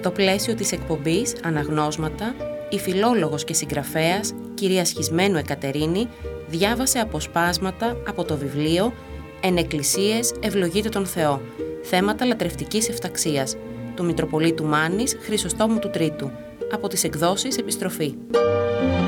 Στο πλαίσιο της εκπομπής «Αναγνώσματα», η φιλόλογος και συγγραφέας, κυρία Σχισμένου Εκατερίνη, διάβασε αποσπάσματα από το βιβλίο «Εν εκκλησίες ευλογείτε τον Θεό. Θέματα λατρευτικής εφταξίας» του Μητροπολίτου Μάνης Χρυσοστόμου του Τρίτου, από τις εκδόσεις Επιστροφή.